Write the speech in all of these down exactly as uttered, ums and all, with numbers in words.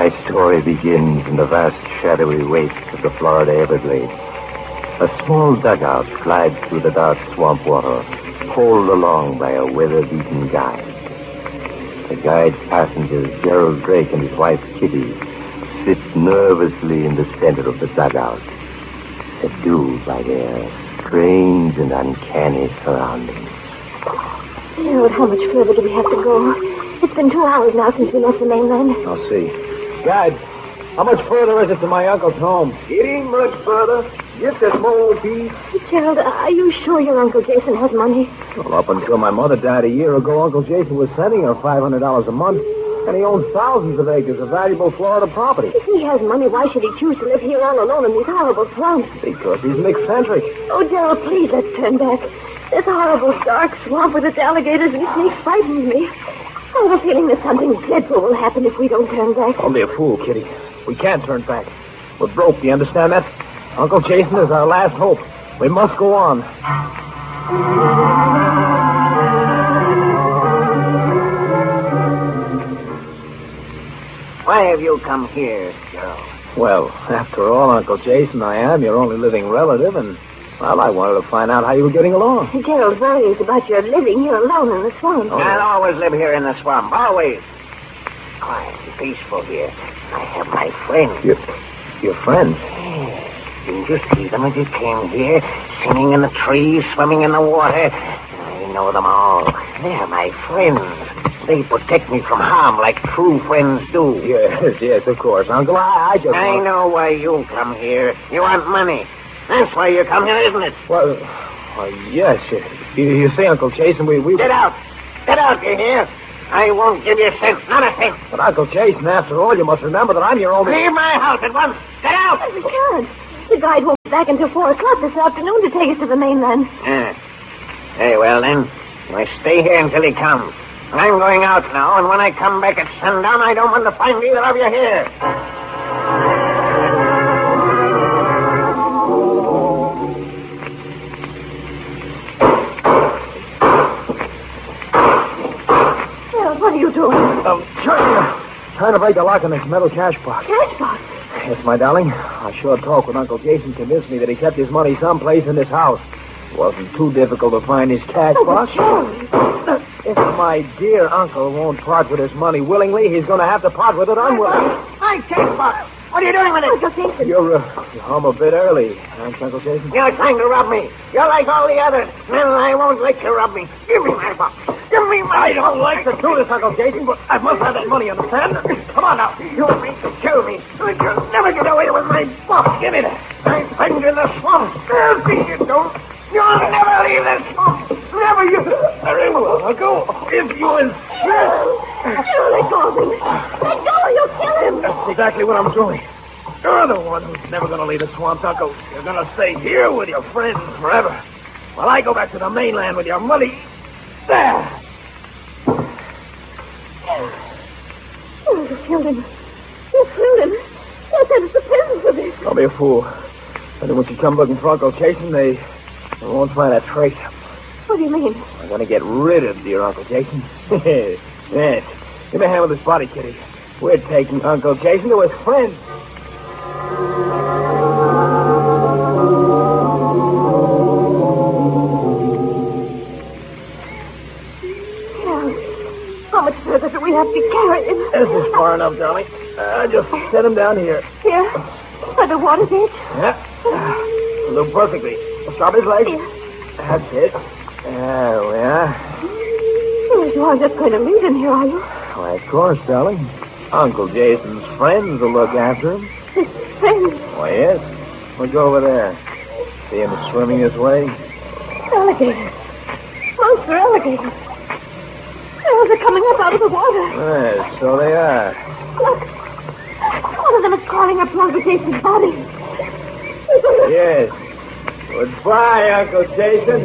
My story begins in the vast shadowy waste of the Florida Everglades. A small dugout glides through the dark swamp water, poled along by a weather-beaten guide. The guide's passengers, Gerald Drake and his wife Kitty, sit nervously in the center of the dugout, subdued by their strange and uncanny surroundings. Gerald, how much further do we have to go? It's been two hours now since we left the mainland. I'll see. Guide, how much further is it to my uncle's home? It ain't much further. Just a small piece. Gerald, are you sure your Uncle Jason has money? Well, up until my mother died a year ago, Uncle Jason was sending her five hundred dollars a month. And he owns thousands of acres of valuable Florida property. If he has money, why should he choose to live here all alone in these horrible swamps? Because he's an eccentric. Oh, Gerald, please, let's turn back. This horrible dark swamp with its alligators and snakes frightens me. I have a feeling that something dreadful will happen if we don't turn back. Don't be a fool, Kitty. We can't turn back. We're broke, do you understand that? Uncle Jason is our last hope. We must go on. Why have you come here, Gerald? Well, after all, Uncle Jason, I am your only living relative, and, well, I wanted to find out how you were getting along. Gerald worries about your living here alone in the swamp. Oh, I'll always live here in the swamp, always. Quiet and peaceful here. I have my friends. Your, your friends? Didn't you see them as you came here? Singing in the trees, swimming in the water. I know them all. They're my friends. They protect me from harm like true friends do. Yes, yes, of course, Uncle. I, I just... I want... know why you come here. You want money. That's why you come here, isn't it? Well, uh, yes. You, you see, Uncle Jason, we... we... Get out. Get out, you hear? I won't give you a cent, not a cent. But, Uncle Jason, after all, you must remember that I'm your only... Leave my house at once. Get out. But we can't. The guide won't be back until four o'clock this afternoon to take us to the mainland. Ah. Very well, then. I stay here until he comes. I'm going out now, and when I come back at sundown, I don't want to find either of you here. Well, what are you doing? Um, trying, trying to break the lock on this metal cash box. Cash box? Yes, my darling. I sure talked with Uncle Jason convinced me that he kept his money someplace in this house. It wasn't too difficult to find his cash Oh, box. Gerald. If my dear uncle won't part with his money willingly, he's going to have to part with it unwillingly. My cash box. What are you doing with it? Uncle Jason. You're, uh, you're home a bit early, aren't you, Uncle Jason? You're trying to rob me. You're like all the others. And I won't let you rob me. Give me my box. Give me my I don't like to do this, Uncle Jason, but I must have that money, understand? Come on now. You mean to kill me. You'll never get away with my box. Give me that. I find you in the swamp. I'll see you don't. You'll never leave this swamp. Never you. Very well, Uncle. If you insist. Gerald, let go of him. Let go or you'll kill him. That's exactly what I'm doing. You're the one who's never going to leave the swamp, Uncle. You're going to stay here with your friends forever. While I go back to the mainland with your money. There. Oh, you killed him. You killed him. Yes, that is the prison for this. Don't be a fool. And when you come looking for Uncle Jason, they, they won't find a trace. What do you mean? I'm going to get rid of dear Uncle Jason. Yes. Give me a hand with this body, Kitty. We're taking Uncle Jason to his friends. How much further do we have to carry him? This is far enough, darling. Uh, just set him down here. Here? By the water's edge? Yeah. He'll do perfectly. Stop his legs. Here. That's it. There we are. Oh, you aren't just going to leave him here, are you? Why, of course, darling. Uncle Jason's friends will look after him. His friends? Why, yes. Look over there. See him swimming this way? Alligators. Monster alligators. Oh, they're coming up out of the water. Yes, so they are. Look. One of them is crawling up to Uncle Jason's body. Yes. Goodbye, Uncle Jason.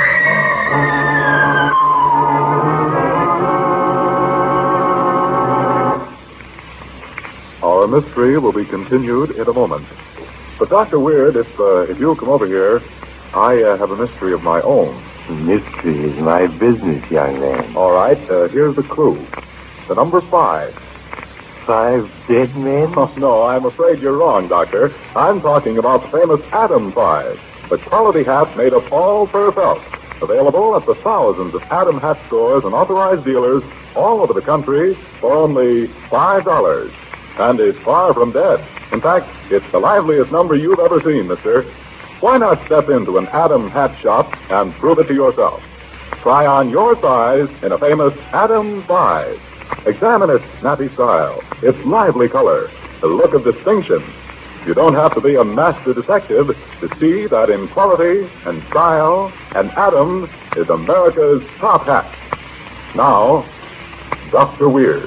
Our mystery will be continued in a moment. But, Doctor Weird, if uh, if you'll come over here, I uh, have a mystery of my own. Mystery is my business, young man. All right, uh, here's the clue. The number five. five dead men? Oh, no, I'm afraid you're wrong, Doctor. I'm talking about the famous Adam Five, the quality hat made of all-fur felt. Available at the thousands of Adam hat stores and authorized dealers all over the country for only five dollars. And is far from dead. In fact, it's the liveliest number you've ever seen, mister. Why not step into an Adam hat shop and prove it to yourself? Try on your size in a famous Adam Five. Examine its snappy style, its lively color, the look of distinction. You don't have to be a master detective to see that in quality and style, an Adam is America's top hat. Now, Doctor Weird.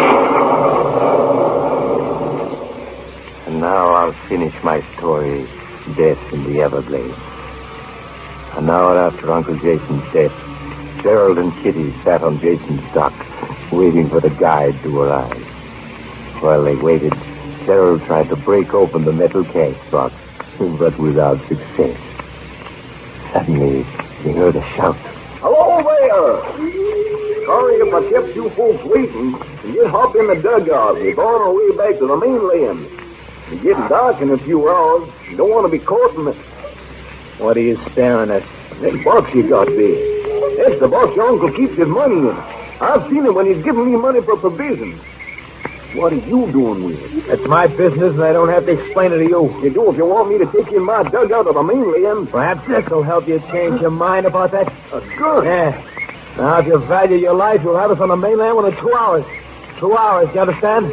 And now I'll finish my story, Death in the Everglades. An hour after Uncle Jason's death, Gerald and Kitty sat on Jason's dock, waiting for the guide to arrive. While they waited, Gerald tried to break open the metal cash box, but without success. Suddenly, he heard a shout. Hello there! Sorry if I kept you folks waiting. You hop in the dugout. We're on our way back to the mainland. It's getting dark in a few hours. You don't want to be caught in it. What are you staring at? That box you got there. That's the box your uncle keeps his money in. I've seen it when he's giving me money for provisions. What are you doing with it? It's my business, and I don't have to explain it to you. You do if you want me to take you in my dugout to the mainland. Perhaps this will help you change your mind about that. Uh, good. Yeah. Now, if you value your life, you'll have us on the mainland within two hours. Two hours, you understand?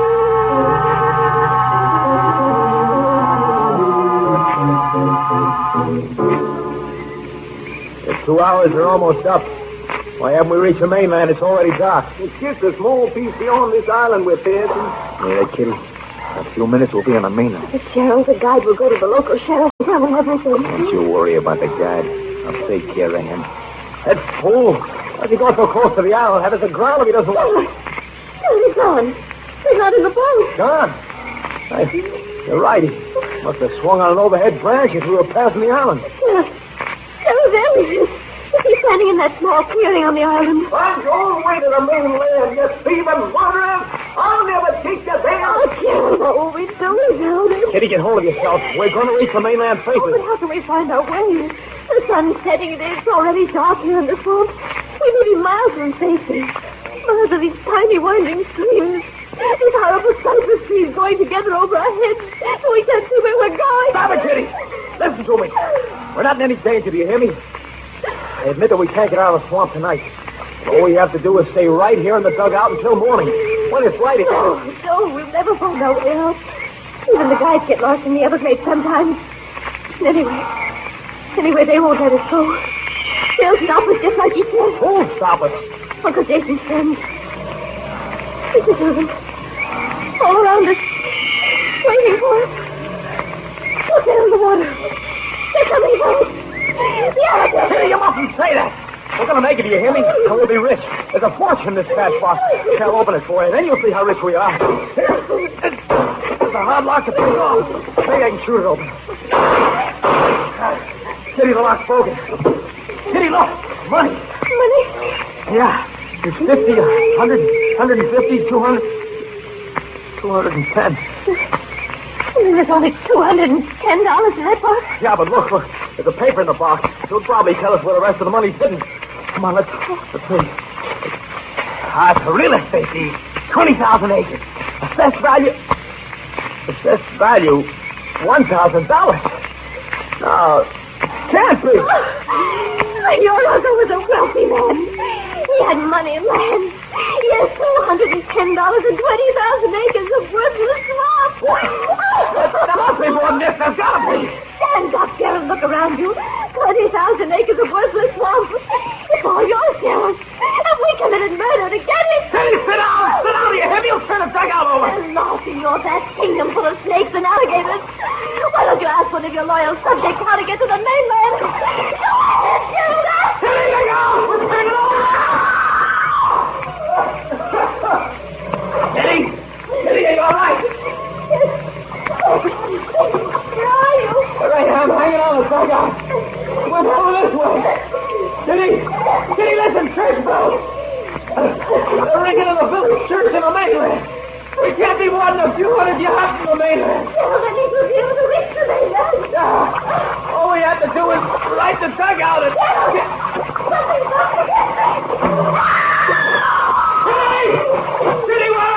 The two hours are almost up. Why haven't we reached the mainland? It's already dark. It's just a small piece beyond this island we're passing. Yeah, Kitty. In a few minutes, we'll be on the mainland. But Gerald, the guide will go to the local sheriff and tell him everything. Don't you worry about the guide. I'll take care of him. That fool! How's he going so close to the island? Have us aground if he doesn't want Oh, where's he gone? He's not in the boat. Gone. Hey, you're right. He must have swung on an overhead branch as we were passing the island. Yes. Gerald, there he is. He's standing in that small clearing on the island. I'm going away to the mainland, you thieving wanderers. I'll never take you there. Oh, Gerald, what will we do, Gerald? Kitty, get hold of yourself. We're going to reach the mainland Oh, but safely. how can we find our way? The sun's setting. It's already dark here in the swamp. We may be miles from safety. Miles of these tiny winding streams. These horrible cypress trees going together over our heads. We can't see where we're going. Stop it, Kitty. Listen to me. We're not in any danger, do you hear me? I admit that we can't get out of the swamp tonight. All we have to do is stay right here in the dugout until morning. When it's light again. Oh, no, we'll never find our way out. Even the guides get lost in the Everglades sometimes. Anyway, anyway, they won't let us go. They'll stop us just like you said. Who'll stop us? Uncle Jason's friends. Listen to them. All around us. Waiting for us. Look, they're in the water. They're coming for us. Yeah, Kitty, you mustn't say that. We're going to make it, do you hear me? And we'll be rich. There's a fortune in this cash box. I'll open it for you, then you'll see how rich we are. There's a hard lock to pick off. Maybe I can shoot it open. Kitty, the lock's broken. Kitty, look. Money. Money? Yeah. It's fifty, a hundred, hundred and fifty, two hundred, two hundred and ten. There's only two hundred ten dollars in that box. Yeah, but look, look. There's a paper in the box. It'll probably tell us where the rest of the money's hidden. Come on, let's, let's see. Ah, it's a real estate deed. twenty thousand acres. Assessed value... Assessed value... one thousand dollars. No, can't be. Your uncle was a wealthy man. He had money and land. He has two hundred ten dollars and twenty thousand acres of worthless swamp. What? There must be more than this. There's got to be. Stand up there and look around you. twenty thousand acres of worthless swamp. It's all yours, Gerald. And we committed murder to get it. Hey, sit down. Sit down. You heavy. You'll turn the dugout over. They're lost in your vast kingdom full of snakes and alligators. Why don't you ask one of your loyal subjects how to get to the mainland? Go ahead, Gerald. Ask Here you go. We're turning over. Kitty. Kitty, are you all right? Where are you? All right, I'm hanging on the dugout. We're going this way. Kitty. Kitty, listen. Church bells. They're ringing in the village church in the mainland. We gotten a few hundred yards from the mainland. Well, then he should be able to reach the mainland. Yeah. All we have to do is right the dugout and...